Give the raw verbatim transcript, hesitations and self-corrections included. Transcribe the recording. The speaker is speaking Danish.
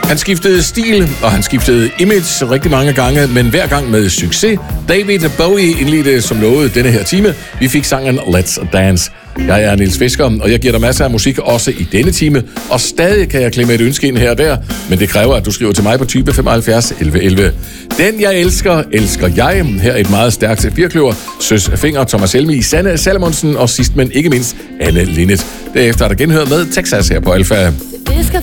Han skiftede stil, og han skiftede image rigtig mange gange, men hver gang med succes. David Bowie indledte som lovet denne her time. Vi fik sangen Let's Dance. Jeg er Niels Fisker, og jeg giver dig masser af musik også i denne time, og stadig kan jeg klemme et ønske ind her og der, men det kræver, at du skriver til mig på type femoghalvfjerds elleve elleve. Den jeg elsker, elsker jeg. Her et meget stærkt firkløver. Søs Finger, Thomas Helmi, Sanne Salomonsen og sidst men ikke mindst Anne Linnet. Derefter er der genhør med Texas her på Alfa. Det skal